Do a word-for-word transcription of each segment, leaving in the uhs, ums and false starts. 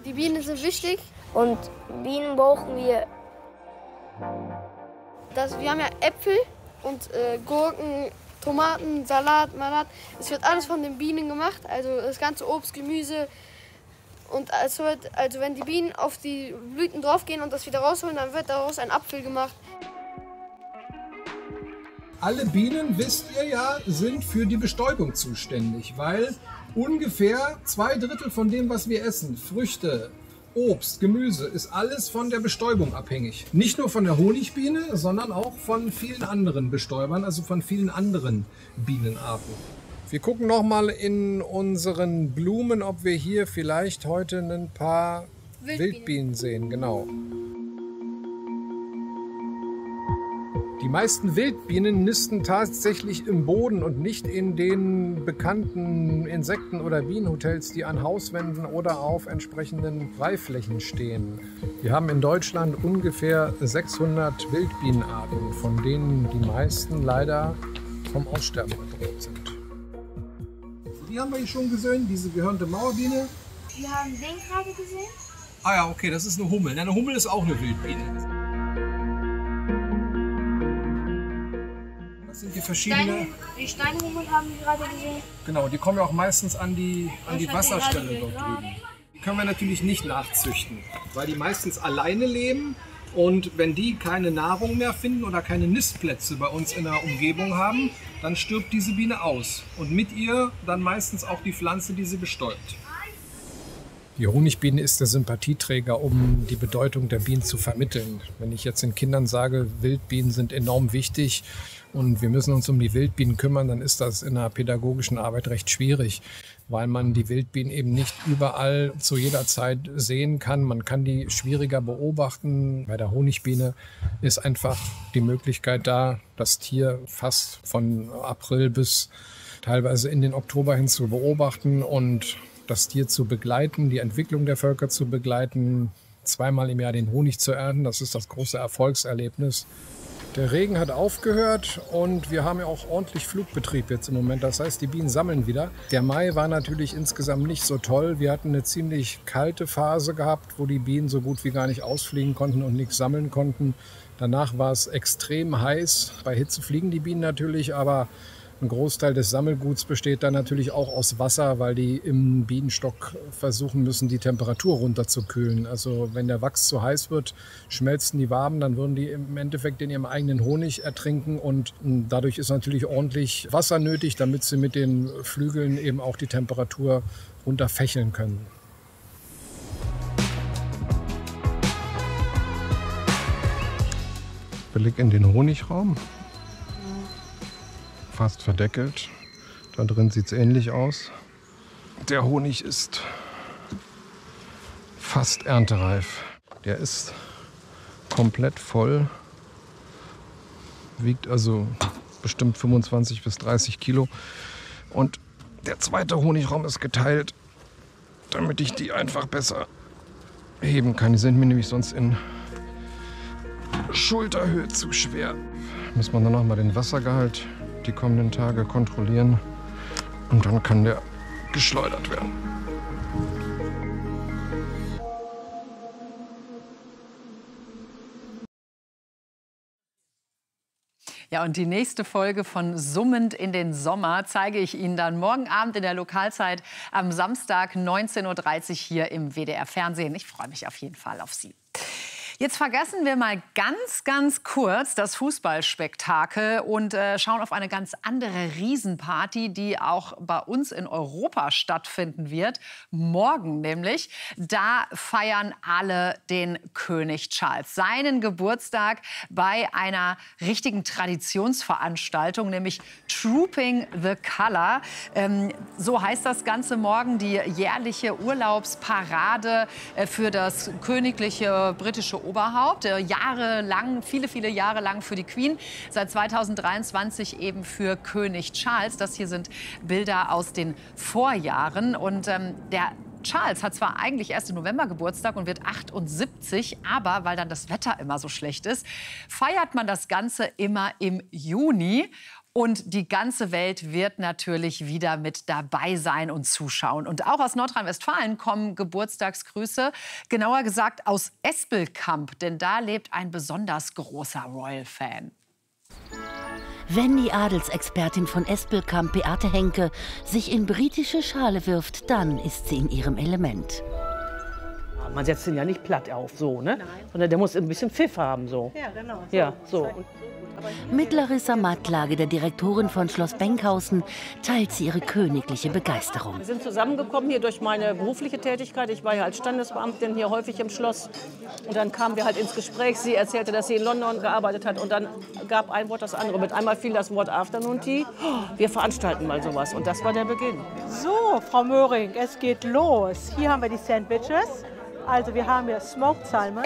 Die Bienen sind wichtig und Bienen brauchen wir. Das, wir haben ja Äpfel und äh, Gurken, Tomaten, Salat, Malat. Es wird alles von den Bienen gemacht, also das ganze Obst, Gemüse. Und es wird, also wenn die Bienen auf die Blüten draufgehen und das wieder rausholen, dann wird daraus ein Apfel gemacht. Alle Bienen, wisst ihr ja, sind für die Bestäubung zuständig, weil ungefähr zwei Drittel von dem, was wir essen, Früchte, Obst, Gemüse, ist alles von der Bestäubung abhängig. Nicht nur von der Honigbiene, sondern auch von vielen anderen Bestäubern, also von vielen anderen Bienenarten. Wir gucken noch mal in unseren Blumen, ob wir hier vielleicht heute ein paar Wildbienen, Wildbienen sehen. Genau. Die meisten Wildbienen nisten tatsächlich im Boden und nicht in den bekannten Insekten- oder Bienenhotels, die an Hauswänden oder auf entsprechenden Freiflächen stehen. Wir haben in Deutschland ungefähr sechshundert Wildbienenarten, von denen die meisten leider vom Aussterben bedroht sind. Die haben wir hier schon gesehen, diese gehörnte Mauerbiene. Wir haben den gerade gesehen. Ah ja, okay, das ist eine Hummel. Eine Hummel ist auch eine Wildbiene. Das sind die verschiedene... Steine, die Steinhummel haben wir gerade gesehen. Genau, die kommen ja auch meistens an die, an die Wasserstelle dort drüben. Die können wir natürlich nicht nachzüchten, weil die meistens alleine leben. Und wenn die keine Nahrung mehr finden oder keine Nistplätze bei uns in der Umgebung haben, dann stirbt diese Biene aus. Und mit ihr dann meistens auch die Pflanze, die sie bestäubt. Die Honigbiene ist der Sympathieträger, um die Bedeutung der Bienen zu vermitteln. Wenn ich jetzt den Kindern sage, Wildbienen sind enorm wichtig und wir müssen uns um die Wildbienen kümmern, dann ist das in der pädagogischen Arbeit recht schwierig, weil man die Wildbienen eben nicht überall zu jeder Zeit sehen kann. Man kann die schwieriger beobachten. Bei der Honigbiene ist einfach die Möglichkeit da, das Tier fast von April bis teilweise in den Oktober hin zu beobachten und das Tier zu begleiten, die Entwicklung der Völker zu begleiten, zweimal im Jahr den Honig zu ernten. Das ist das große Erfolgserlebnis. Der Regen hat aufgehört und wir haben ja auch ordentlich Flugbetrieb jetzt im Moment. Das heißt, die Bienen sammeln wieder. Der Mai war natürlich insgesamt nicht so toll. Wir hatten eine ziemlich kalte Phase gehabt, wo die Bienen so gut wie gar nicht ausfliegen konnten und nichts sammeln konnten. Danach war es extrem heiß. Bei Hitze fliegen die Bienen natürlich, aber ein Großteil des Sammelguts besteht dann natürlich auch aus Wasser, weil die im Bienenstock versuchen müssen, die Temperatur runterzukühlen. Also wenn der Wachs zu heiß wird, schmelzen die Waben, dann würden die im Endeffekt in ihrem eigenen Honig ertrinken. Und dadurch ist natürlich ordentlich Wasser nötig, damit sie mit den Flügeln eben auch die Temperatur runterfächeln können. Blick in den Honigraum. Fast verdeckelt. Da drin sieht es ähnlich aus. Der Honig ist fast erntereif. Der ist komplett voll. Wiegt also bestimmt fünfundzwanzig bis dreißig Kilo. Und der zweite Honigraum ist geteilt, damit ich die einfach besser heben kann. Die sind mir nämlich sonst in Schulterhöhe zu schwer. Muss man dann noch mal den Wassergehalt die kommenden Tage kontrollieren und dann kann der geschleudert werden. Ja, und die nächste Folge von Summend in den Sommer zeige ich Ihnen dann morgen Abend in der Lokalzeit am Samstag neunzehn Uhr dreißig hier im W D R Fernsehen. Ich freue mich auf jeden Fall auf Sie. Jetzt vergessen wir mal ganz, ganz kurz das Fußballspektakel und äh, schauen auf eine ganz andere Riesenparty, die auch bei uns in Europa stattfinden wird. Morgen nämlich. Da feiern alle den König Charles. Seinen Geburtstag bei einer richtigen Traditionsveranstaltung, nämlich Trooping the Colour. Ähm, so heißt das Ganze morgen, die jährliche Urlaubsparade äh, für das königliche britische Oberhaupt. Äh, jahrelang, viele, viele Jahre lang für die Queen. Seit zweitausenddreiundzwanzig eben für König Charles. Das hier sind Bilder aus den Vorjahren. Und ähm, der Charles hat zwar eigentlich erst im November Geburtstag und wird achtundsiebzig, aber weil dann das Wetter immer so schlecht ist, feiert man das Ganze immer im Juni. Und die ganze Welt wird natürlich wieder mit dabei sein und zuschauen. Und auch aus Nordrhein-Westfalen kommen Geburtstagsgrüße. Genauer gesagt aus Espelkamp, denn da lebt ein besonders großer Royal-Fan. Wenn die Adelsexpertin von Espelkamp, Beate Henke, sich in britische Schale wirft, dann ist sie in ihrem Element. Man setzt ihn ja nicht platt auf, so, ne? Nein. Sondern der muss ein bisschen Pfiff haben, so. Ja, genau. So. Ja, so. Mit Larissa Mattlage, der Direktorin von Schloss Benkhausen, teilt sie ihre königliche Begeisterung. Wir sind zusammengekommen hier durch meine berufliche Tätigkeit. Ich war ja als Standesbeamtin hier häufig im Schloss. Und dann kamen wir halt ins Gespräch. Sie erzählte, dass sie in London gearbeitet hat. Und dann gab ein Wort das andere. Mit einmal fiel das Wort Afternoon Tea. Wir veranstalten mal sowas. Und das war der Beginn. So, Frau Möhring, es geht los. Hier haben wir die Sandwiches. Also wir haben hier Smoked Salmon.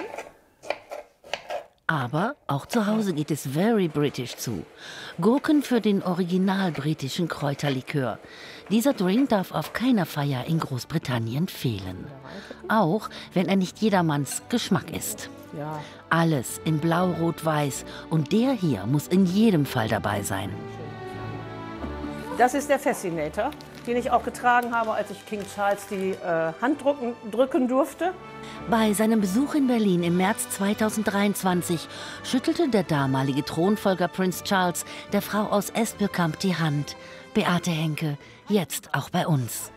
Aber auch zu Hause geht es very British zu. Gurken für den original britischen Kräuterlikör. Dieser Drink darf auf keiner Feier in Großbritannien fehlen. Auch wenn er nicht jedermanns Geschmack ist. Ja. Alles in Blau, Rot, Weiß. Und der hier muss in jedem Fall dabei sein. Das ist der Fascinator, den ich auch getragen habe, als ich King Charles die äh, Hand drücken, drücken durfte. Bei seinem Besuch in Berlin im März zweitausenddreiundzwanzig schüttelte der damalige Thronfolger Prinz Charles der Frau aus Espelkamp die Hand. Beate Henke, jetzt auch bei uns.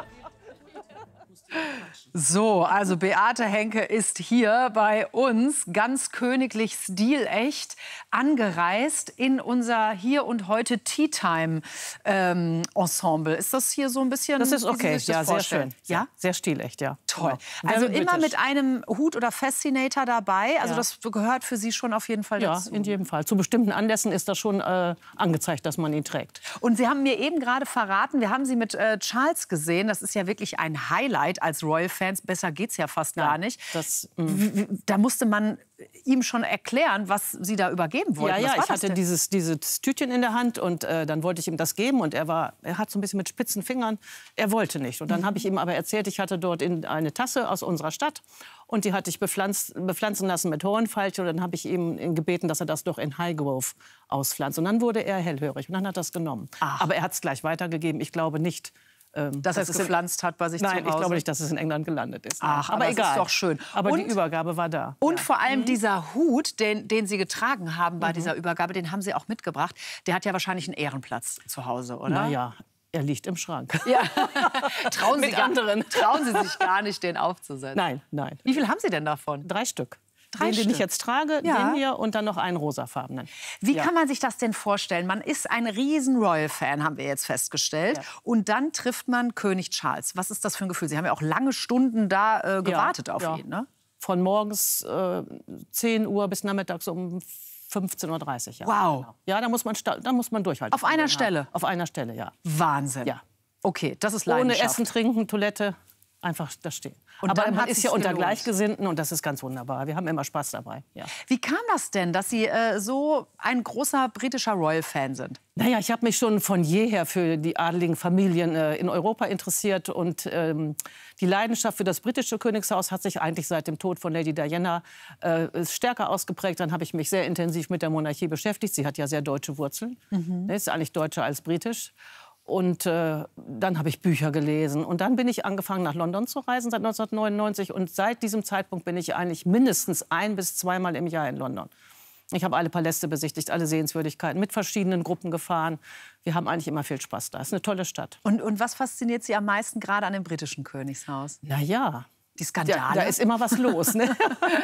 So, also Beate Henke ist hier bei uns, ganz königlich stilecht, angereist in unser Hier und Heute Tea Time ähm, Ensemble. Ist das hier so ein bisschen? Das ist okay, das ja, vorstellen? sehr schön. Ja, sehr stilecht, ja. Toll. Genau. Also Very immer British. mit einem Hut oder Fascinator dabei. Also Ja. das gehört für Sie schon auf jeden Fall Ja, dazu. in jedem Fall. Zu bestimmten Anlässen ist das schon äh, angezeigt, dass man ihn trägt. Und Sie haben mir eben gerade verraten, wir haben Sie mit äh, Charles gesehen. Das ist ja wirklich ein Highlight als Royal-Fans. Besser geht's ja fast gar nicht. Das, W- w- Da musste man ihm schon erklären, was Sie da übergeben wollten. Ja, ja, Was war ich das hatte denn? dieses, dieses Tütchen in der Hand und äh, dann wollte ich ihm das geben und er war, er hat so ein bisschen mit spitzen Fingern, er wollte nicht. Und dann Mhm. habe ich ihm aber erzählt, ich hatte dort in eine Tasse aus unserer Stadt und die hatte ich bepflanzt, bepflanzen lassen mit Hohenfalche und dann habe ich ihm gebeten, dass er das doch in Highgrove auspflanzt. Und dann wurde er hellhörig und dann hat er es genommen. Ach. Aber er hat es gleich weitergegeben. Ich glaube nicht, ähm, dass er es es gepflanzt hat bei sich Nein, zu Hause. ich glaube nicht, dass es in England gelandet ist. Ach, aber aber das egal. ist doch schön. Aber Und- die Übergabe war da. Und ja. vor allem dieser Hut, den, den Sie getragen haben Mhm. bei dieser Übergabe, den haben Sie auch mitgebracht. Der hat ja wahrscheinlich einen Ehrenplatz zu Hause, oder? Na ja, er liegt im Schrank. Ja. trauen, Sie Mit gar, anderen. trauen Sie sich gar nicht, den aufzusetzen? Nein, nein. Wie viel haben Sie denn davon? Drei Stück. Drei den, den Stück? ich jetzt trage, Ja. den hier und dann noch einen rosafarbenen. Wie Ja. kann man sich das denn vorstellen? Man ist ein riesen Royal-Fan, haben wir jetzt festgestellt. Ja. Und dann trifft man König Charles. Was ist das für ein Gefühl? Sie haben ja auch lange Stunden da äh, gewartet Ja, auf ja. ihn, ne? Von morgens äh, zehn Uhr bis nachmittags um fünfzehn Uhr dreißig. Ja. Wow. Genau. Ja, da muss man, sta- da muss man durchhalten. Auf einer Ja. Stelle? Auf einer Stelle, ja. Wahnsinn. Ja. Okay, das ist Ohne Leidenschaft. Essen, Trinken, Toilette, einfach da stehen. Und Aber dann man hat ist sich's ja unter gelohnt. Gleichgesinnten und das ist ganz wunderbar. Wir haben immer Spaß dabei. Ja. Wie kam das denn, dass Sie äh, so ein großer britischer Royal-Fan sind? Naja, ich habe mich schon von jeher für die adeligen Familien äh, in Europa interessiert. Und ähm, die Leidenschaft für das britische Königshaus hat sich eigentlich seit dem Tod von Lady Diana äh, stärker ausgeprägt. Dann habe ich mich sehr intensiv mit der Monarchie beschäftigt. Sie hat ja sehr deutsche Wurzeln. Mhm. Ist eigentlich deutscher als britisch. Und äh, dann habe ich Bücher gelesen. Und dann bin ich angefangen, nach London zu reisen seit neunzehnhundertneunundneunzig. Und seit diesem Zeitpunkt bin ich eigentlich mindestens ein- bis zweimal im Jahr in London. Ich habe alle Paläste besichtigt, alle Sehenswürdigkeiten, mit verschiedenen Gruppen gefahren. Wir haben eigentlich immer viel Spaß da. Es ist eine tolle Stadt. Und, und was fasziniert Sie am meisten gerade an dem britischen Königshaus? Na ja, Die Skandale? da, da ist immer was los. Ne?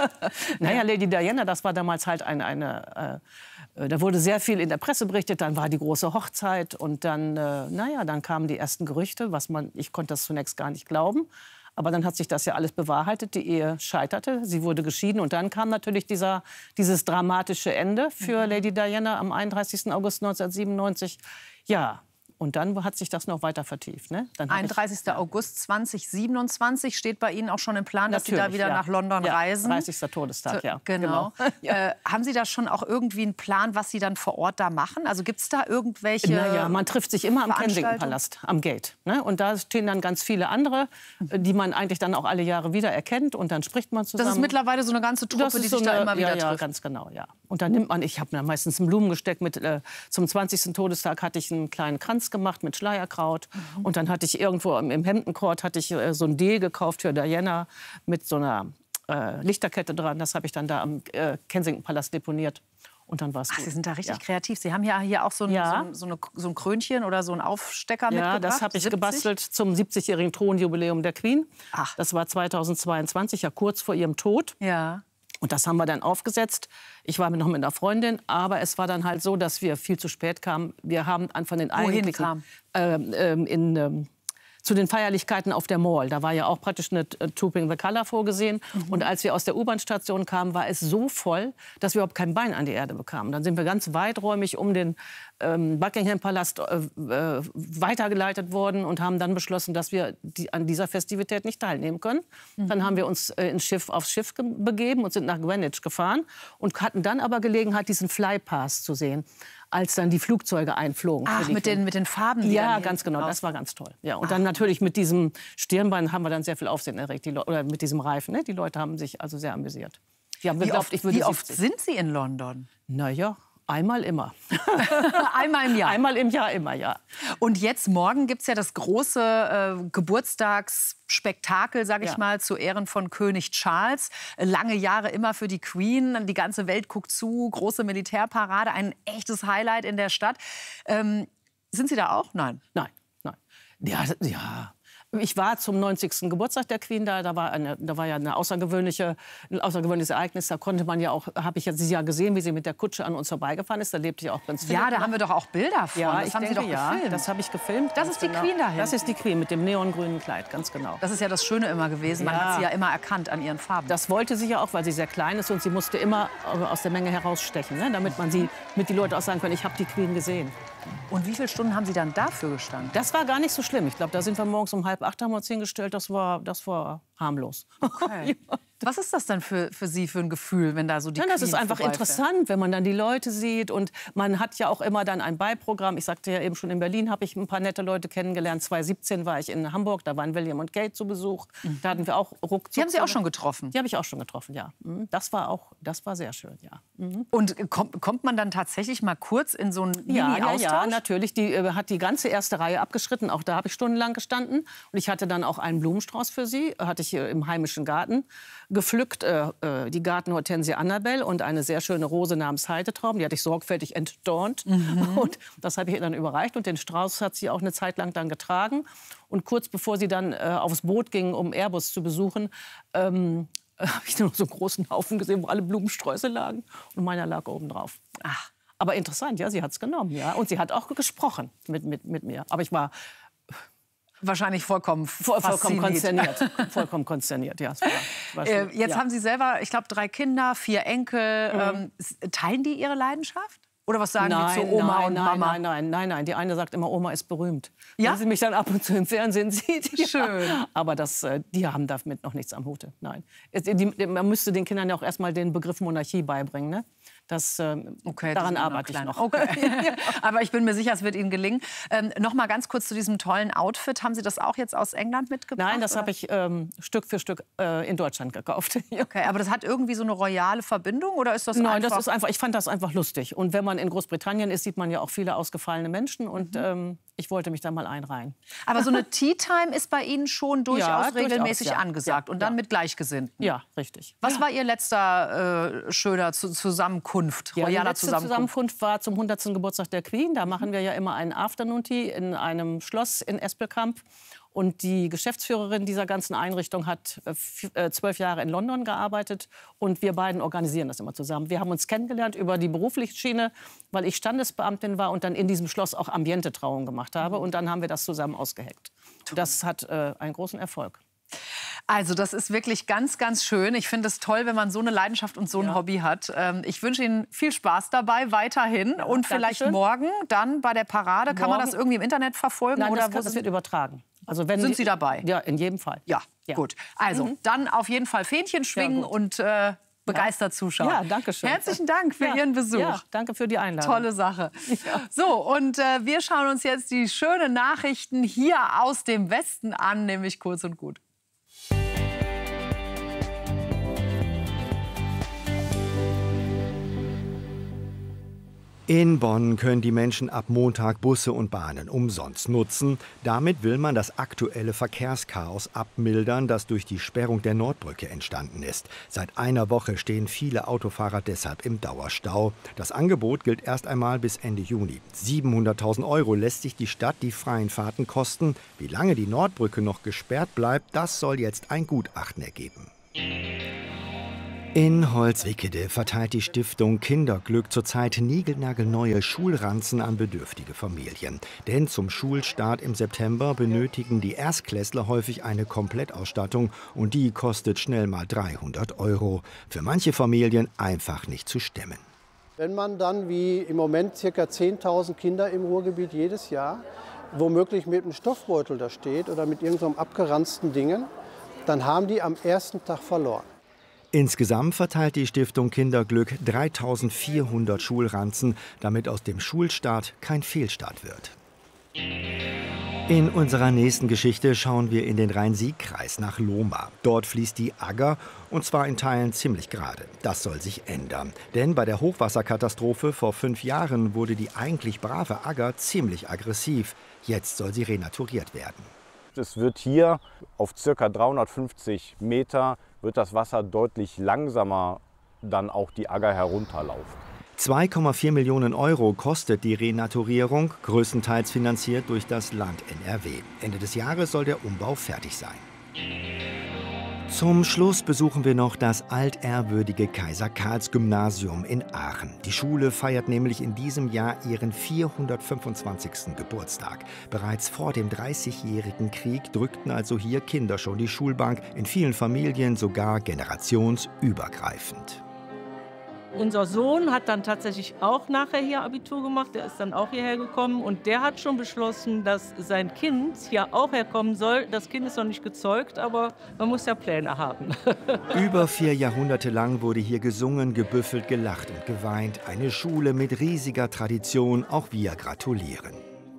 Naja, Lady Diana, das war damals halt eine... eine äh, da wurde sehr viel in der Presse berichtet. Dann war die große Hochzeit. Und dann, äh, naja, dann kamen die ersten Gerüchte. Was man, ich konnte das zunächst gar nicht glauben. Aber dann hat sich das ja alles bewahrheitet. Die Ehe scheiterte, sie wurde geschieden. Und dann kam natürlich dieser, dieses dramatische Ende für Lady Diana am einunddreißigsten August neunzehnhundertsiebenundneunzig. Ja, Und dann hat sich das noch weiter vertieft. Ne? Dann einunddreißigster August zweitausendsiebenundzwanzig steht bei Ihnen auch schon im Plan, dass Sie da wieder ja. nach London ja, reisen. dreißigster Todestag, ja. Genau. genau. Äh, haben Sie da schon auch irgendwie einen Plan, was Sie dann vor Ort da machen? Also gibt es da irgendwelche Naja, man trifft sich immer am Kensington-Palast, am Gate. Ne? Und da stehen dann ganz viele andere, die man eigentlich dann auch alle Jahre wieder erkennt. Und dann spricht man zusammen. Das ist mittlerweile so eine ganze Truppe, die sich so da eine, immer wieder ja, ja, trifft. ganz genau, ja. Und dann nimmt man, ich habe mir meistens ein Blumengesteck mit, äh, zum zwanzigsten Todestag hatte ich einen kleinen Kranz gemacht mit Schleierkraut. Mhm. Und dann hatte ich irgendwo im, im Hemdenkorb hatte ich äh, so ein D gekauft für Diana mit so einer äh, Lichterkette dran. Das habe ich dann da am äh, Kensington-Palast deponiert. Und dann war's Ach, gut. Sie sind da richtig ja. kreativ. Sie haben ja hier auch so ein, Ja. so ein, so eine, so ein Krönchen oder so ein Aufstecker Ja, mitgebracht. das habe ich siebzig? gebastelt zum siebzigjährigen Thronjubiläum der Queen. Ach. Das war zweitausendzweiundzwanzig, ja kurz vor ihrem Tod. Ja. Und das haben wir dann aufgesetzt. Ich war noch mit einer Freundin, aber es war dann halt so, dass wir viel zu spät kamen. Wir haben von den Wohin eigentlichen kam? ähm, ähm, in ähm, zu den Feierlichkeiten auf der Mall. Da war ja auch praktisch eine äh, Trooping the Colour vorgesehen. Mhm. Und als wir aus der U-Bahn-Station kamen, war es so voll, dass wir überhaupt kein Bein an die Erde bekamen. Dann sind wir ganz weiträumig um den ähm, Buckingham-Palast äh, äh, weitergeleitet worden und haben dann beschlossen, dass wir die, an dieser Festivität nicht teilnehmen können. Mhm. Dann haben wir uns äh, ins Schiff, aufs Schiff begeben und sind nach Greenwich gefahren und hatten dann aber Gelegenheit, diesen Flypass zu sehen, als dann die Flugzeuge einflogen. Ach, mit den, mit den Farben? Die Ja, dann ganz genau. raus- Das war ganz toll. Ja, und dann natürlich mit diesem Stirnbein haben wir dann sehr viel Aufsehen erregt. Die Leu- oder mit diesem Reifen. Ne? Die Leute haben sich also sehr amüsiert. Die haben Wie geglaubt, oft, ich würde wie oft siebzig. sind Sie in London? Na ja, einmal immer. Einmal im Jahr. Einmal im Jahr immer, ja. Und jetzt morgen gibt es ja das große äh, Geburtstagsspektakel, sag ich Ja. mal, zu Ehren von König Charles. Äh, Lange Jahre immer für die Queen. Die ganze Welt guckt zu. Große Militärparade. Ein echtes Highlight in der Stadt. Ähm, sind Sie da auch? Nein. Nein, nein. Ja, ja. Ich war zum neunzigsten Geburtstag der Queen da. Da war, eine, da war ja eine außergewöhnliche, ein außergewöhnliches Ereignis. Da konnte man ja auch, habe ich ja, sie ja gesehen, wie sie mit der Kutsche an uns vorbeigefahren ist. Da lebte ja auch Prinz Philipp. Ja, da haben wir doch auch Bilder von. Ja, das ich haben denke, Sie doch ja, gefilmt. das habe ich gefilmt. Das ganz ist die genau. Queen da hinten. Das ist die Queen mit dem neongrünen Kleid, ganz genau. Das ist ja das Schöne immer gewesen. Man Ja. hat sie ja immer erkannt an ihren Farben. Das wollte sie ja auch, weil sie sehr klein ist und sie musste immer äh, aus der Menge herausstechen, ne? Damit man sie, mit die Leute auch sagen können, ich habe die Queen gesehen. Und wie viele Stunden haben Sie dann dafür gestanden? Das war gar nicht so schlimm. Ich glaube, da sind wir morgens um halb acht haben wir uns hingestellt. Das war, das war harmlos. Okay. Was ist das denn für, für Sie für ein Gefühl, wenn da so die Ja, das Queen ist einfach vorbeifährt? interessant, wenn man dann die Leute sieht. Und man hat ja auch immer dann ein Beiprogramm. Ich sagte ja eben schon, in Berlin habe ich ein paar nette Leute kennengelernt. zweitausendsiebzehn war ich in Hamburg, da waren William und Kate zu Besuch. Mhm. Da hatten wir auch ruckzuck. Die haben Sie auch schon getroffen? Die habe ich auch schon getroffen, ja. Mhm. Das war auch, das war sehr schön, ja. Mhm. Und kommt, kommt man dann tatsächlich mal kurz in so einen Ja, ja, Mini-Austausch? ja, natürlich. Die äh, hat die ganze erste Reihe abgeschritten. Auch da habe ich stundenlang gestanden. Und ich hatte dann auch einen Blumenstrauß für sie. Hatte ich äh, im heimischen Garten gepflückt. Äh, äh, die Gartenhortensie Annabelle und eine sehr schöne Rose namens Heidetraum. Die hatte ich sorgfältig entdornt. Mhm. Und das habe ich ihr dann überreicht. Und den Strauß hat sie auch eine Zeit lang dann getragen. Und kurz bevor sie dann äh, aufs Boot ging, um Airbus zu besuchen, ähm, habe ich nur so einen großen Haufen gesehen, wo alle Blumensträuße lagen. Und meiner lag oben drauf. Ach. Aber interessant, ja, sie hat es genommen, ja. Und sie hat auch gesprochen mit, mit, mit mir. Aber ich war Wahrscheinlich vollkommen voll, vollkommen fasziniert. konsterniert. Vollkommen konsterniert, ja. Es war, war Äh, schon, jetzt ja. haben Sie selber, ich glaube, drei Kinder, vier Enkel. Mhm. Ähm, s- teilen die ihre Leidenschaft? Oder was sagen Nein, die zu Oma nein, und nein, Mama? nein, nein, nein, nein. Die eine sagt immer, Oma ist berühmt. Ja? Wenn sie mich dann ab und zu im Fernsehen sieht. Ja. Schön. Aber das, äh, die haben damit noch nichts am Hute. Nein. Es- die, man müsste den Kindern ja auch erst mal den Begriff Monarchie beibringen. Ne? Das, ähm, Okay, daran die sind arbeite ich klein. noch. Okay. Aber ich bin mir sicher, es wird Ihnen gelingen. Ähm, noch mal ganz kurz zu diesem tollen Outfit. Haben Sie das auch jetzt aus England mitgebracht? Nein, das oder? habe ich ähm, Stück für Stück äh, in Deutschland gekauft. Ja. Okay, aber das hat irgendwie so eine royale Verbindung oder ist das Nein, einfach? das ist einfach, ich fand das einfach lustig. Und wenn man in Großbritannien ist, sieht man ja auch viele ausgefallene Menschen. Und ähm, ich wollte mich da mal einreihen. Aber so eine Tea Time ist bei Ihnen schon durchaus Ja, regelmäßig durchaus, ja. angesagt. Ja, Und dann ja. mit Gleichgesinnten. Ja, richtig. Was war Ihr letzter äh, schöner Zu- Zusammenkunft, Ja, die royaler letzte Zusammenkunft? Zusammenkunft war zum hundertsten Geburtstag der Queen. Da machen wir ja immer einen Afternoon Tea in einem Schloss in Espelkamp. Und die Geschäftsführerin dieser ganzen Einrichtung hat äh, f- äh, zwölf Jahre in London gearbeitet. Und wir beiden organisieren das immer zusammen. Wir haben uns kennengelernt über die berufliche Schiene, weil ich Standesbeamtin war und dann in diesem Schloss auch Ambiente-Trauung gemacht habe. Und dann haben wir das zusammen ausgeheckt. Das hat äh, einen großen Erfolg. Also das ist wirklich ganz, ganz schön. Ich finde es toll, wenn man so eine Leidenschaft und so ein ja. Hobby hat. Ähm, ich wünsche Ihnen viel Spaß dabei, weiterhin. Ja, und vielleicht schön. morgen dann bei der Parade. Morgen. Kann man das irgendwie im Internet verfolgen? Nein, oder das, kann, das wird übertragen. Also wenn Sind die, Sie dabei? Ja, in jedem Fall. Ja, ja. gut. Also mhm. dann auf jeden Fall Fähnchen schwingen ja, und äh, begeistert zuschauen. Ja, danke schön. Herzlichen Dank für ja. Ihren Besuch. Ja, danke für die Einladung. Tolle Sache. Ja. So, und äh, wir schauen uns jetzt die schönen Nachrichten hier aus dem Westen an, nämlich kurz und gut. In Bonn können die Menschen ab Montag Busse und Bahnen umsonst nutzen. Damit will man das aktuelle Verkehrschaos abmildern, das durch die Sperrung der Nordbrücke entstanden ist. Seit einer Woche stehen viele Autofahrer deshalb im Dauerstau. Das Angebot gilt erst einmal bis Ende Juni. siebenhunderttausend Euro lässt sich die Stadt die freien Fahrten kosten. Wie lange die Nordbrücke noch gesperrt bleibt, das soll jetzt ein Gutachten ergeben. In Holzwickede verteilt die Stiftung Kinderglück zurzeit niegelnagelneue Schulranzen an bedürftige Familien. Denn zum Schulstart im September benötigen die Erstklässler häufig eine Komplettausstattung und die kostet schnell mal dreihundert Euro. Für manche Familien einfach nicht zu stemmen. Wenn man dann wie im Moment ca. zehntausend Kinder im Ruhrgebiet jedes Jahr womöglich mit einem Stoffbeutel da steht oder mit irgendeinem abgeranzten Dingen, dann haben die am ersten Tag verloren. Insgesamt verteilt die Stiftung Kinderglück dreitausendvierhundert Schulranzen, damit aus dem Schulstart kein Fehlstart wird. In unserer nächsten Geschichte schauen wir in den Rhein-Sieg-Kreis nach Lohmar. Dort fließt die Agger, und zwar in Teilen ziemlich gerade. Das soll sich ändern. Denn bei der Hochwasserkatastrophe vor fünf Jahren wurde die eigentlich brave Agger ziemlich aggressiv. Jetzt soll sie renaturiert werden. Es wird hier auf ca. dreihundertfünfzig Meter wird das Wasser deutlich langsamer dann auch die Agger herunterlaufen. zwei Komma vier Millionen Euro kostet die Renaturierung, größtenteils finanziert durch das Land N R W. Ende des Jahres soll der Umbau fertig sein. Zum Schluss besuchen wir noch das altehrwürdige Kaiser-Karls-Gymnasium in Aachen. Die Schule feiert nämlich in diesem Jahr ihren vierhundertfünfundzwanzigsten Geburtstag. Bereits vor dem Dreißigjährigen Krieg drückten also hier Kinder schon die Schulbank, in vielen Familien sogar generationsübergreifend. Unser Sohn hat dann tatsächlich auch nachher hier Abitur gemacht. Der ist dann auch hierher gekommen und der hat schon beschlossen, dass sein Kind hier auch herkommen soll. Das Kind ist noch nicht gezeugt, aber man muss ja Pläne haben. Über vier Jahrhunderte lang wurde hier gesungen, gebüffelt, gelacht und geweint. Eine Schule mit riesiger Tradition. Auch wir gratulieren.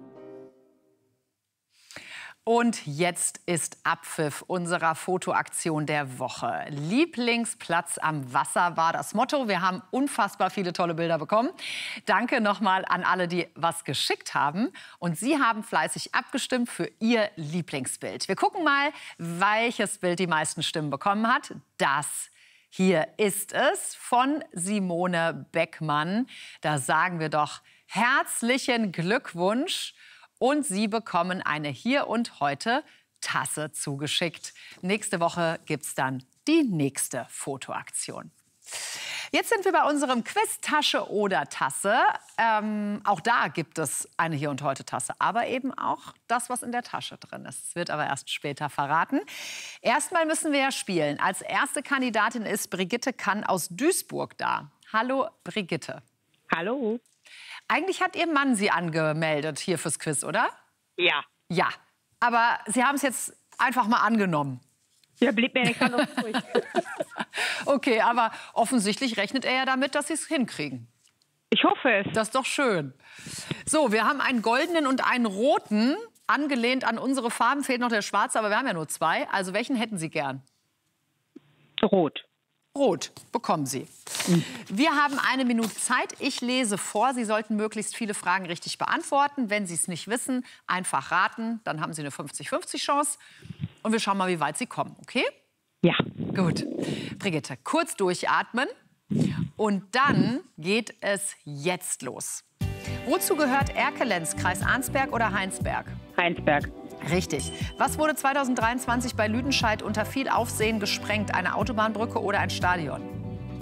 Und jetzt ist Abpfiff unserer Fotoaktion der Woche. Lieblingsplatz am Wasser war das Motto. Wir haben unfassbar viele tolle Bilder bekommen. Danke nochmal an alle, die was geschickt haben. Und Sie haben fleißig abgestimmt für Ihr Lieblingsbild. Wir gucken mal, welches Bild die meisten Stimmen bekommen hat. Das hier ist es von Simone Beckmann. Da sagen wir doch herzlichen Glückwunsch. Und Sie bekommen eine Hier und Heute Tasse zugeschickt. Nächste Woche gibt es dann die nächste Fotoaktion. Jetzt sind wir bei unserem Quiz Tasche oder Tasse. Ähm, auch da gibt es eine Hier und Heute Tasse, aber eben auch das, was in der Tasche drin ist. Es wird aber erst später verraten. Erstmal müssen wir ja spielen. Als erste Kandidatin ist Brigitte Kann aus Duisburg da. Hallo Brigitte. Hallo. Eigentlich hat Ihr Mann Sie angemeldet hier fürs Quiz, oder? Ja. Ja, aber Sie haben es jetzt einfach mal angenommen. Ja, blieb mir nicht anders durch. Okay, aber offensichtlich rechnet er ja damit, dass Sie es hinkriegen. Ich hoffe es. Das ist doch schön. So, wir haben einen goldenen und einen roten. Angelehnt an unsere Farben fehlt noch der schwarze, aber wir haben ja nur zwei. Also welchen hätten Sie gern? Rot. Rot bekommen Sie. Wir haben eine Minute Zeit. Ich lese vor. Sie sollten möglichst viele Fragen richtig beantworten. Wenn Sie es nicht wissen, einfach raten. Dann haben Sie eine fünfzig fünfzig Chance. Und wir schauen mal, wie weit Sie kommen. Okay? Ja. Gut. Brigitte, kurz durchatmen. Und dann geht es jetzt los. Wozu gehört Erkelenz, Kreis Arnsberg oder Heinsberg? Heinsberg. Richtig. Was wurde zweitausenddreiundzwanzig bei Lüdenscheid unter viel Aufsehen gesprengt? Eine Autobahnbrücke oder ein Stadion?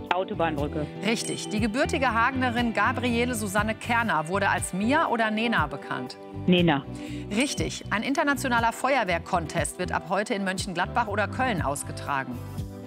Autobahnbrücke. Richtig. Die gebürtige Hagenerin Gabriele Susanne Kerner wurde als Mia oder Nena bekannt. Nena. Richtig. Ein internationaler Feuerwehr-Contest wird ab heute in Mönchengladbach oder Köln ausgetragen.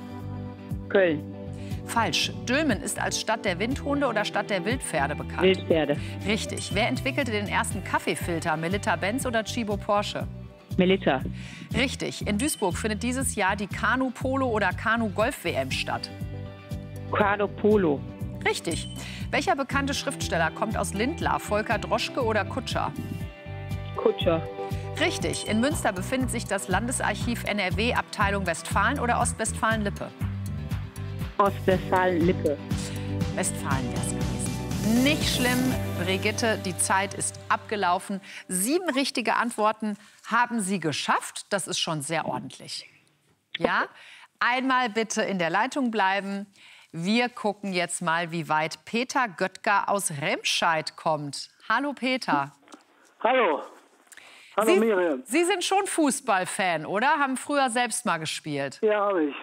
Köln. Falsch. Dülmen ist als Stadt der Windhunde oder Stadt der Wildpferde bekannt. Wildpferde. Richtig. Wer entwickelte den ersten Kaffeefilter? Melitta Benz oder Chibo Porsche? Melitta. Richtig. In Duisburg findet dieses Jahr die Kanu-Polo- oder Kanu-Golf-W M statt. Kanu Polo. Richtig. Welcher bekannte Schriftsteller kommt aus Lindlar? Volker Droschke oder Kutscher? Kutscher. Richtig. In Münster befindet sich das Landesarchiv N R W Abteilung Westfalen oder Ostwestfalen-Lippe? Ostwestfalen-Lippe. Westfalen wäre es gewesen. Nicht schlimm, Brigitte, die Zeit ist abgelaufen. Sieben richtige Antworten haben Sie geschafft. Das ist schon sehr ordentlich. Ja? Einmal bitte in der Leitung bleiben. Wir gucken jetzt mal, wie weit Peter Göttger aus Remscheid kommt. Hallo Peter. Hallo. Hallo Sie, Miriam. Sie sind schon Fußballfan, oder? Haben früher selbst mal gespielt? Ja, habe ich.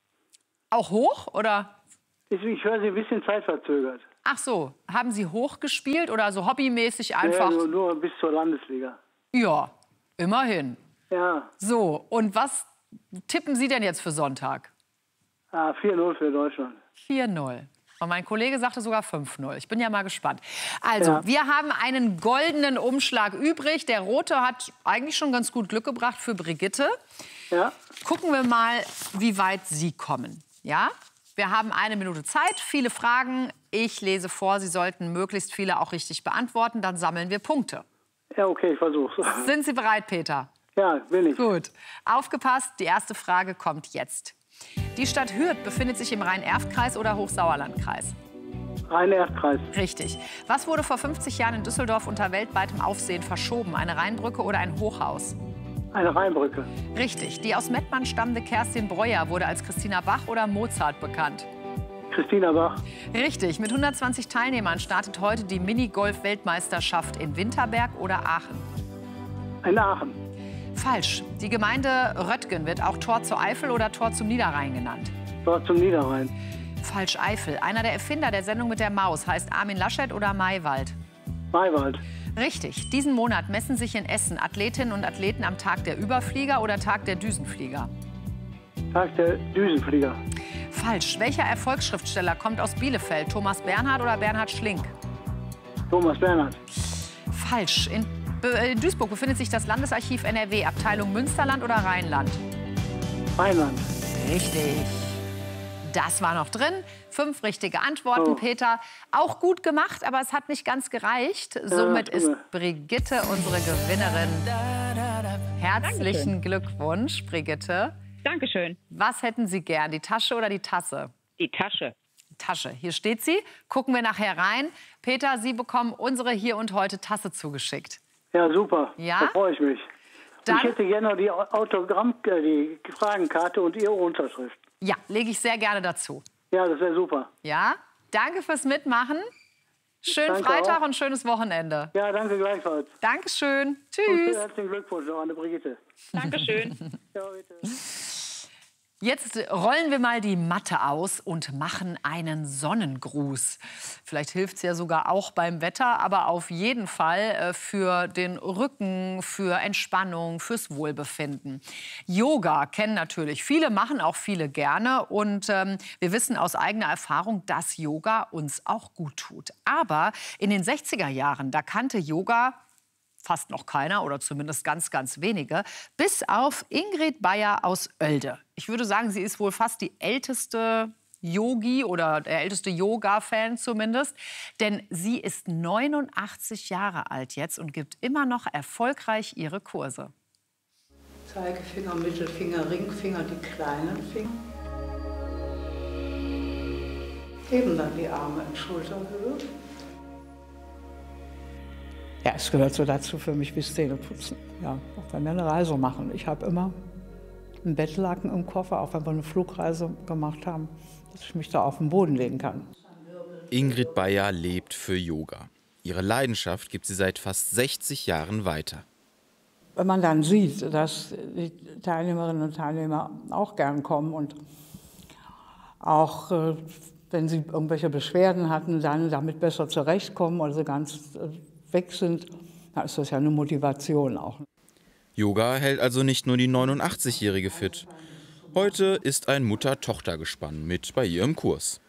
Auch hoch, oder? Ich, ich höre Sie ein bisschen zeitverzögert. Ach so, haben Sie hoch gespielt oder so hobbymäßig einfach? Ja, nur, nur bis zur Landesliga. Ja, immerhin. Ja. So, und was tippen Sie denn jetzt für Sonntag? Ah, vier null für Deutschland. vier null. Und mein Kollege sagte sogar fünf null. Ich bin ja mal gespannt. Also, Ja. wir haben einen goldenen Umschlag übrig. Der rote hat eigentlich schon ganz gut Glück gebracht für Brigitte. Ja. Gucken wir mal, wie weit Sie kommen. Ja? Wir haben eine Minute Zeit, viele Fragen. Ich lese vor, Sie sollten möglichst viele auch richtig beantworten. Dann sammeln wir Punkte. Ja, okay, ich versuch's. Sind Sie bereit, Peter? Ja, bin ich. Gut. Aufgepasst, die erste Frage kommt jetzt. Die Stadt Hürth befindet sich im Rhein-Erft-Kreis oder Hochsauerlandkreis? Rhein-Erft-Kreis. Richtig. Was wurde vor fünfzig Jahren in Düsseldorf unter weltweitem Aufsehen verschoben? Eine Rheinbrücke oder ein Hochhaus? Eine Rheinbrücke. Richtig. Die aus Mettmann stammende Kerstin Breuer wurde als Christina Bach oder Mozart bekannt? Christina Bach. Richtig. Mit hundertzwanzig Teilnehmern startet heute die Minigolf-Weltmeisterschaft in Winterberg oder Aachen? In Aachen. Falsch. Die Gemeinde Röttgen wird auch Tor zur Eifel oder Tor zum Niederrhein genannt? Tor zum Niederrhein. Falsch, Eifel. Einer der Erfinder der Sendung mit der Maus heißt Armin Laschet oder Maywald? Maywald. Richtig. Diesen Monat messen sich in Essen Athletinnen und Athleten am Tag der Überflieger oder Tag der Düsenflieger? Tag der Düsenflieger. Falsch. Welcher Erfolgsschriftsteller kommt aus Bielefeld? Thomas Bernhard oder Bernhard Schlink? Thomas Bernhard. Falsch. In, in Duisburg befindet sich das Landesarchiv N R W, Abteilung Münsterland oder Rheinland? Rheinland. Richtig. Das war noch drin. Fünf richtige Antworten, Oh. Peter. Auch gut gemacht, aber es hat nicht ganz gereicht. Somit ist Brigitte unsere Gewinnerin. Herzlichen Glückwunsch, Brigitte. Dankeschön. Was hätten Sie gern, die Tasche oder die Tasse? Die Tasche. Tasche. Hier steht sie. Gucken wir nachher rein. Peter, Sie bekommen unsere Hier und Heute Tasse zugeschickt. Ja, super. Ja? Da freue ich mich. Dann- Ich hätte gerne noch die Autogramm, äh, die Fragenkarte und Ihre Unterschrift. Ja, lege ich sehr gerne dazu. Ja, das wäre super. Ja? Danke fürs Mitmachen. Schönen Danke Freitag auch. und schönes Wochenende. Ja, danke gleichfalls. Dankeschön. Und Tschüss. herzlichen Glückwunsch noch an die Brigitte. Dankeschön. Ja, bitte. Jetzt rollen wir mal die Matte aus und machen einen Sonnengruß. Vielleicht hilft es ja sogar auch beim Wetter, aber auf jeden Fall äh, für den Rücken, für Entspannung, fürs Wohlbefinden. Yoga kennen natürlich viele, machen auch viele gerne. Und ähm, wir wissen aus eigener Erfahrung, dass Yoga uns auch gut tut. Aber in den sechziger Jahren, da kannte Yoga fast noch keiner oder zumindest ganz, ganz wenige, bis auf Ingrid Bayer aus Oelde. Ich würde sagen, sie ist wohl fast die älteste Yogi oder der älteste Yoga-Fan zumindest. Denn sie ist neunundachtzig Jahre alt jetzt und gibt immer noch erfolgreich ihre Kurse. Zeigefinger, Mittelfinger, Ringfinger, die kleinen Finger. Heben dann die Arme in Schulterhöhe. Ja, es gehört so dazu für mich wie Zähneputzen. Ja, auch wenn wir eine Reise machen. Ich habe immer einen Bettlaken im Koffer, auch wenn wir eine Flugreise gemacht haben, dass ich mich da auf den Boden legen kann. Ingrid Bayer lebt für Yoga. Ihre Leidenschaft gibt sie seit fast sechzig Jahren weiter. Wenn man dann sieht, dass die Teilnehmerinnen und Teilnehmer auch gern kommen und auch äh, wenn sie irgendwelche Beschwerden hatten, dann damit besser zurechtkommen oder sie ganz weg sind, dann ist das ja eine Motivation auch. Yoga hält also nicht nur die neunundachtzigjährige fit. Heute ist ein Mutter-Tochter-Gespann mit bei ihrem Kurs.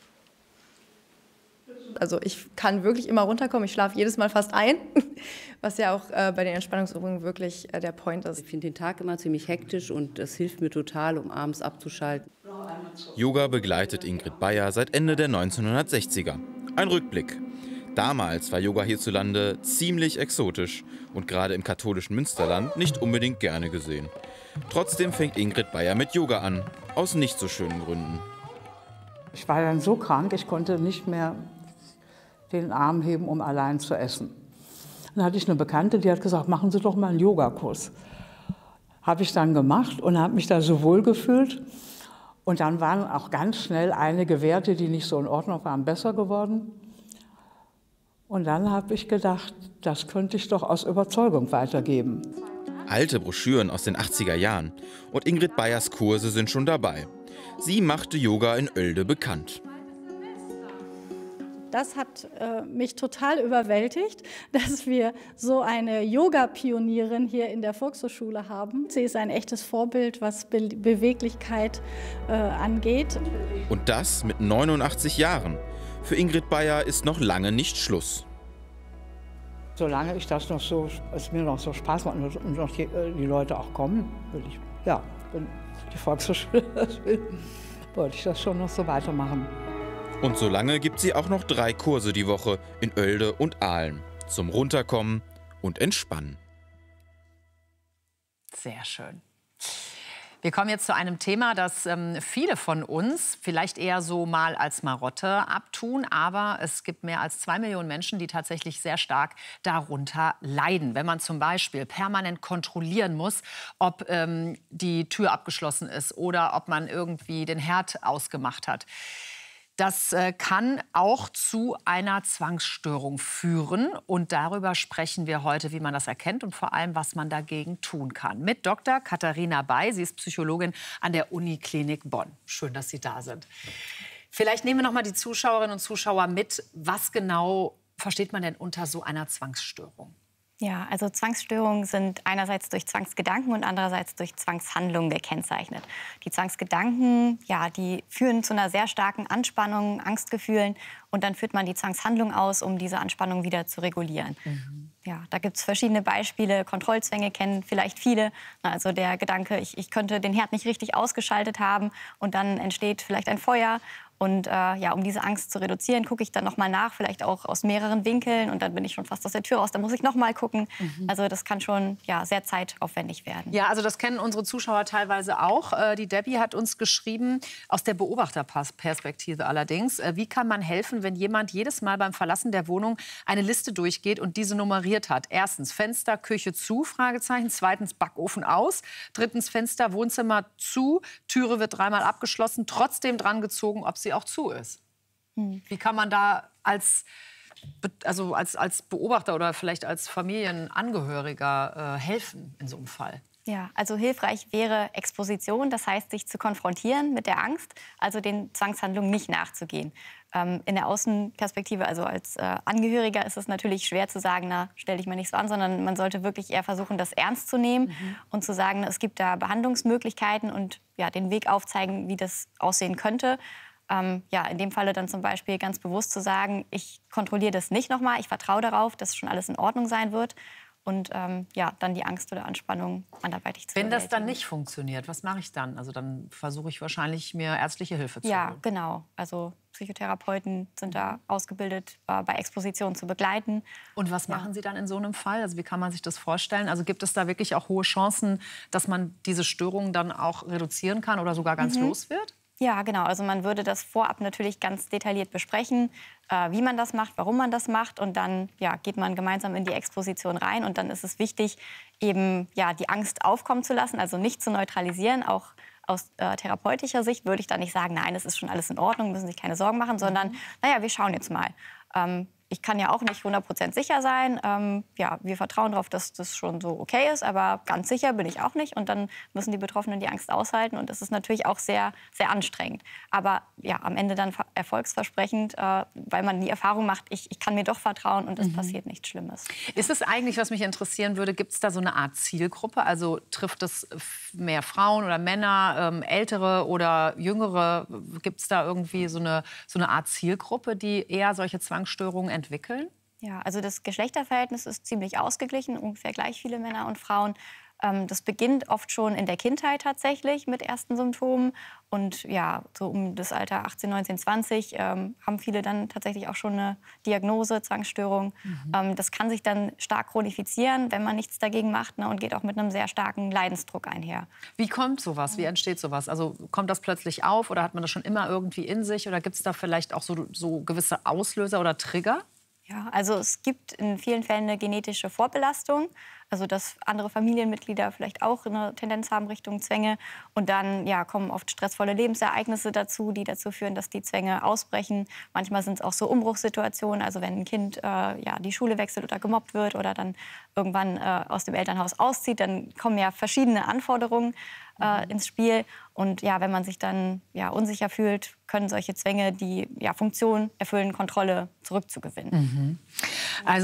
Also ich kann wirklich immer runterkommen, ich schlafe jedes Mal fast ein, was ja auch äh, bei den Entspannungsübungen wirklich äh, der Point ist. Ich finde den Tag immer ziemlich hektisch und es hilft mir total, um abends abzuschalten. Yoga begleitet Ingrid Beyer seit Ende der neunzehnhundertsechziger. Ein Rückblick. Damals war Yoga hierzulande ziemlich exotisch und gerade im katholischen Münsterland nicht unbedingt gerne gesehen. Trotzdem fängt Ingrid Beyer mit Yoga an, aus nicht so schönen Gründen. Ich war dann so krank, ich konnte nicht mehr den Arm heben, um allein zu essen. Dann hatte ich eine Bekannte, die hat gesagt, machen Sie doch mal einen Yogakurs. Habe ich dann gemacht und habe mich da so wohl gefühlt. Und dann waren auch ganz schnell einige Werte, die nicht so in Ordnung waren, besser geworden. Und dann habe ich gedacht, das könnte ich doch aus Überzeugung weitergeben. Alte Broschüren aus den achtziger Jahren. Und Ingrid Beyers Kurse sind schon dabei. Sie machte Yoga in Oelde bekannt. Das hat äh, mich total überwältigt, dass wir so eine Yoga-Pionierin hier in der Volkshochschule haben. Sie ist ein echtes Vorbild, was Be Beweglichkeit äh, angeht. Und das mit neunundachtzig Jahren. Für Ingrid Beyer ist noch lange nicht Schluss. Solange ich das noch so, es mir noch so Spaß macht und noch die, die Leute auch kommen, will ich, ja, wenn die Volkshochschule das will, wollte ich das schon noch so weitermachen. Und solange gibt sie auch noch drei Kurse die Woche in Oelde und Aalen. Zum Runterkommen und Entspannen. Sehr schön. Wir kommen jetzt zu einem Thema, das ähm, viele von uns vielleicht eher so mal als Marotte abtun. Aber es gibt mehr als zwei Millionen Menschen, die tatsächlich sehr stark darunter leiden. Wenn man zum Beispiel permanent kontrollieren muss, ob ähm, die Tür abgeschlossen ist oder ob man irgendwie den Herd ausgemacht hat. Das äh, kann auch zu einer Zwangsstörung führen. Und darüber sprechen wir heute, wie man das erkennt und vor allem, was man dagegen tun kann. Mit Doktor Katharina Bay. Sie ist Psychologin an der Uniklinik Bonn. Schön, dass Sie da sind. Vielleicht nehmen wir noch mal die Zuschauerinnen und Zuschauer mit. Was genau versteht man denn unter so einer Zwangsstörung? Ja, also Zwangsstörungen sind einerseits durch Zwangsgedanken und andererseits durch Zwangshandlungen gekennzeichnet. Die Zwangsgedanken, ja, die führen zu einer sehr starken Anspannung, Angstgefühlen und dann führt man die Zwangshandlung aus, um diese Anspannung wieder zu regulieren. Mhm. Ja, da gibt es verschiedene Beispiele. Kontrollzwänge kennen vielleicht viele. Also der Gedanke, ich, ich könnte den Herd nicht richtig ausgeschaltet haben und dann entsteht vielleicht ein Feuer. Und äh, ja, um diese Angst zu reduzieren, gucke ich dann noch mal nach, vielleicht auch aus mehreren Winkeln. Und dann bin ich schon fast aus der Tür raus. Dann muss ich noch mal gucken. Mhm. Also das kann schon ja, sehr zeitaufwendig werden. Ja, also das kennen unsere Zuschauer teilweise auch. Äh, die Debbie hat uns geschrieben, aus der Beobachterperspektive allerdings. Äh, wie kann man helfen, wenn jemand jedes Mal beim Verlassen der Wohnung eine Liste durchgeht und diese nummeriert hat? Erstens Fenster, Küche zu, Fragezeichen. Zweitens Backofen aus. Drittens Fenster, Wohnzimmer zu. Türe wird dreimal abgeschlossen, trotzdem dran gezogen, ob sie auch zu ist. Hm. Wie kann man da als, also als, als Beobachter oder vielleicht als Familienangehöriger äh, helfen in so einem Fall? Ja, also hilfreich wäre Exposition, das heißt, sich zu konfrontieren mit der Angst, also den Zwangshandlungen nicht nachzugehen. Ähm, in der Außenperspektive, also als äh, Angehöriger, ist es natürlich schwer zu sagen, na, stell dich mal nicht so an, sondern man sollte wirklich eher versuchen, das ernst zu nehmen mhm. und zu sagen, es gibt da Behandlungsmöglichkeiten und ja, den Weg aufzeigen, wie das aussehen könnte. Ähm, ja, in dem Falle dann zum Beispiel ganz bewusst zu sagen, ich kontrolliere das nicht nochmal, ich vertraue darauf, dass schon alles in Ordnung sein wird. Und ähm, ja, dann die Angst oder Anspannung anderweitig zu Wenn das dann nicht funktioniert, was mache ich dann? Also dann versuche ich wahrscheinlich, mir ärztliche Hilfe zu holen. Ja, genau. Also Psychotherapeuten sind da ausgebildet, äh, bei Expositionen zu begleiten. Und was machen ja. Sie dann in so einem Fall? Also wie kann man sich das vorstellen? Also gibt es da wirklich auch hohe Chancen, dass man diese Störungen dann auch reduzieren kann oder sogar ganz mhm. los wird? Ja, genau. Also man würde das vorab natürlich ganz detailliert besprechen, äh, wie man das macht, warum man das macht. Und dann ja, geht man gemeinsam in die Exposition rein. Und dann ist es wichtig, eben ja, die Angst aufkommen zu lassen, also nicht zu neutralisieren. Auch aus äh, therapeutischer Sicht würde ich da nicht sagen, nein, es ist schon alles in Ordnung, müssen sich keine Sorgen machen, sondern naja, wir schauen jetzt mal. Ähm, ich kann ja auch nicht hundert Prozent sicher sein. Ähm, ja, wir vertrauen darauf, dass das schon so okay ist, aber ganz sicher bin ich auch nicht. Und dann müssen die Betroffenen die Angst aushalten. Und das ist natürlich auch sehr, sehr anstrengend. Aber ja, am Ende dann erfolgsversprechend, äh, weil man die Erfahrung macht, ich, ich kann mir doch vertrauen und es mhm. passiert nichts Schlimmes. Ist es eigentlich, was mich interessieren würde, gibt es da so eine Art Zielgruppe? Also trifft es mehr Frauen oder Männer, ähm, ältere oder jüngere? Gibt es da irgendwie so eine, so eine Art Zielgruppe, die eher solche Zwangsstörungen entwickeln? Ja, also das Geschlechterverhältnis ist ziemlich ausgeglichen, ungefähr gleich viele Männer und Frauen. Das beginnt oft schon in der Kindheit tatsächlich mit ersten Symptomen. Und ja, so um das Alter achtzehn, neunzehn, zwanzig ähm, haben viele dann tatsächlich auch schon eine Diagnose, Zwangsstörung. Mhm. Ähm, das kann sich dann stark chronifizieren, wenn man nichts dagegen macht, ne, und geht auch mit einem sehr starken Leidensdruck einher. Wie kommt sowas? Wie entsteht sowas? Also kommt das plötzlich auf oder hat man das schon immer irgendwie in sich? Oder gibt es da vielleicht auch so, so gewisse Auslöser oder Trigger? Ja, also es gibt in vielen Fällen eine genetische Vorbelastung, also dass andere Familienmitglieder vielleicht auch eine Tendenz haben Richtung Zwänge. Und dann ja, kommen oft stressvolle Lebensereignisse dazu, die dazu führen, dass die Zwänge ausbrechen. Manchmal sind es auch so Umbruchssituationen, also wenn ein Kind äh, ja, die Schule wechselt oder gemobbt wird oder dann irgendwann äh, aus dem Elternhaus auszieht, dann kommen ja verschiedene Anforderungen äh, ins Spiel. Und ja, wenn man sich dann ja, unsicher fühlt, können solche Zwänge die ja, Funktion erfüllen, Kontrolle zurückzugewinnen. Mhm. Also